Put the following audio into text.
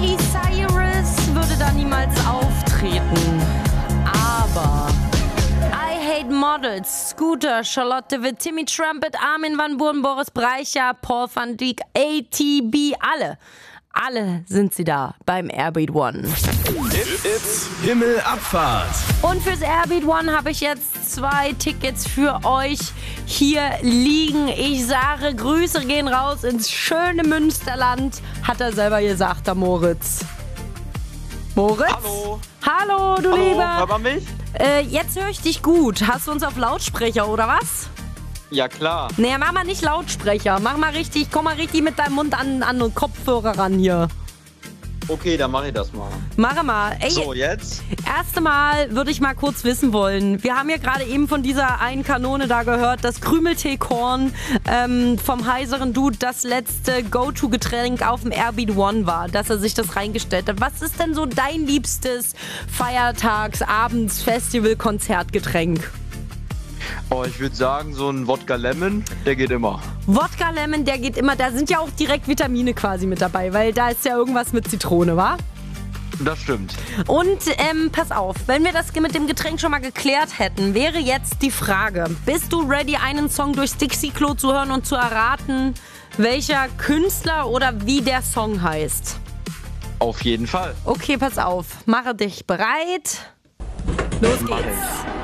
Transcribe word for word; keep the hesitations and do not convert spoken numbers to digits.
Miley Cyrus würde da niemals auftreten. Aber I Hate Models, Scooter, Charlotte Witt, Timmy Trumpet, Armin van Buuren, Boris Brejcha, Paul van Dyk, A T B, alle. Alle sind sie da beim Airbeat One. It's Himmelabfahrt. Und fürs Airbeat One habe ich jetzt zwei Tickets für euch hier liegen. Ich sage, Grüße gehen raus ins schöne Münsterland. Hat er selber gesagt, der Moritz. Moritz? Hallo. Hallo, du Hallo, Lieber. hört man mich? Äh, jetzt höre ich dich gut. Hast du uns auf Lautsprecher, oder was? Ja, klar. Nee, mach mal nicht Lautsprecher. Mach mal richtig, komm mal richtig mit deinem Mund an, an den Kopfhörer ran hier. Okay, dann mache ich das mal. Mach mal. Ey, So, jetzt? erste Mal würde ich mal kurz wissen wollen. Wir haben ja gerade eben von dieser einen Kanone da gehört, dass Krümelteekorn ähm, vom heiseren Dude das letzte Go-To-Getränk auf dem Airbeat One war, dass er sich das reingestellt hat. Was ist denn so dein liebstes Feiertags-, Abends-, Festival-, Konzertgetränk? Oh, ich würde sagen, so ein Wodka Lemon, der geht immer. Wodka Lemon, der geht immer. Da sind ja auch direkt Vitamine quasi mit dabei, weil da ist ja irgendwas mit Zitrone, wa? Das stimmt. Und ähm, pass auf, wenn wir das mit dem Getränk schon mal geklärt hätten, wäre jetzt die Frage, bist du ready, einen Song durchs Dixie-Klo zu hören und zu erraten, welcher Künstler oder wie der Song heißt? Auf jeden Fall. Okay, pass auf, mache dich bereit. Los geht's.